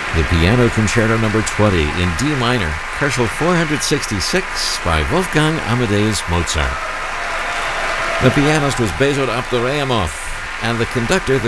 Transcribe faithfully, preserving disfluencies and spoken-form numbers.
The Piano Concerto number twenty in D minor, Koelschel four sixty-six by Wolfgang Amadeus Mozart. The pianist was Bezod Abdurrahimov, and the conductor, the